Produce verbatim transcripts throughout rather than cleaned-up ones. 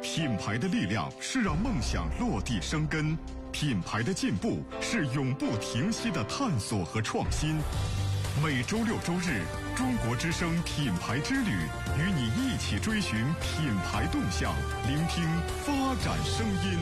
品牌的力量是让梦想落地生根，品牌的进步是永不停息的探索和创新。每周六周日，中国之声品牌之旅，与你一起追寻品牌动向，聆听发展声音。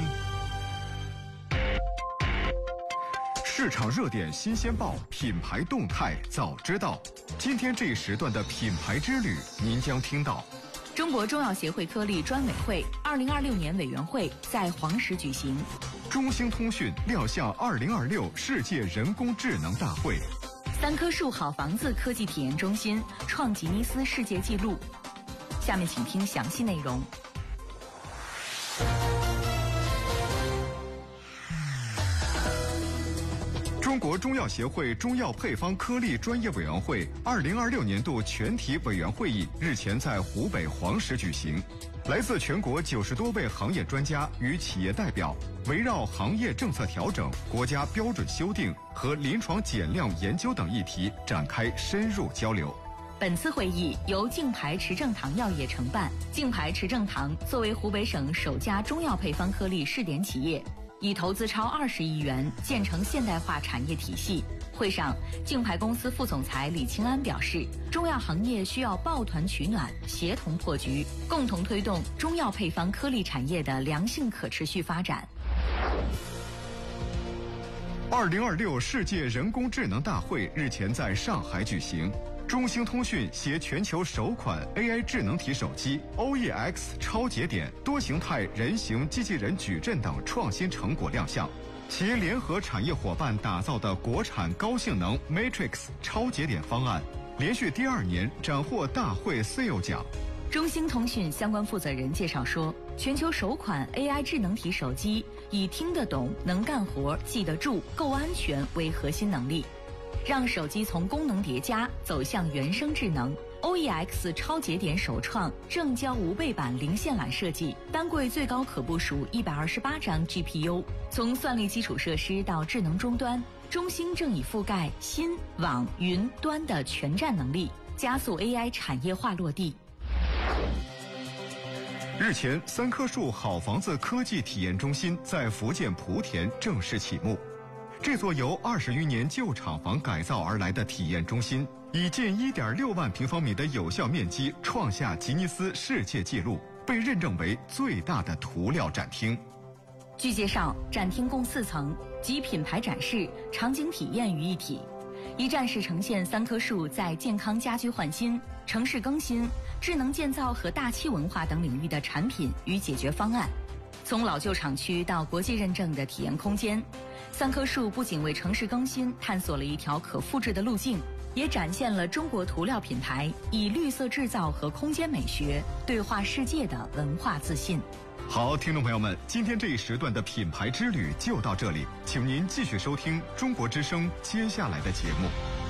市场热点新鲜报，品牌动态早知道。今天这一时段的品牌之旅，您将听到： 中国中药协会颗粒专委会二零二六年委员会在黄石举行； 中兴通讯亮相二零二六世界人工智能大会； 三棵树好房子科技体验中心创吉尼斯世界纪录。下面请听详细内容。 中国中药协会中药配方颗粒专业委员会二零二六年度全体委员会议日前在湖北黄石举行。来自全国九十多位行业专家与企业代表，围绕行业政策调整、国家标准修订和临床减量研究等议题展开深入交流。 本次会议由净牌持正堂药业承办。净牌持正堂作为湖北省首家中药配方颗粒试点企业，已投资超二十亿元建成现代化产业体系。会上，净牌公司副总裁李清安表示，中药行业需要抱团取暖，协同破局，共同推动中药配方颗粒产业的良性可持续发展。 二零二六世界人工智能大会日前在上海举行。中兴通讯携全球首款 A I 智能体手机 O E X 超节点多形态人形机器人矩阵等创新成果亮相，其联合产业伙伴打造的国产高性能 Matrix 超节点方案，连续第二年斩获大会 C E O 奖。 中兴通讯相关负责人介绍说，全球首款 A I 智能体手机以听得懂、能干活、记得住、够安全为核心能力，让手机从功能叠加走向原生智能。 O E X 超节点首创正交无背板零线缆设计，单柜最高可部署一百二十八张 G P U。 从算力基础设施到智能终端，中兴正以覆盖新、网、云、端的全站能力，加速 A I 产业化落地。 日前，三棵树好房子科技体验中心在福建莆田正式启幕。这座由二十余年旧厂房改造而来的体验中心，以近 一点六万平方米的有效面积创下吉尼斯世界纪录，被认证为最大的涂料展厅。 据介绍，展厅共四层，集品牌展示、场景体验于一体。一站式呈现三棵树在健康家居换新、城市更新、智能建造和大气文化等领域的产品与解决方案。从老旧厂区到国际认证的体验空间，三棵树不仅为城市更新探索了一条可复制的路径，也展现了中国涂料品牌以绿色制造和空间美学对话世界的文化自信。 好，听众朋友们，今天这一时段的品牌之旅就到这里，请您继续收听中国之声接下来的节目。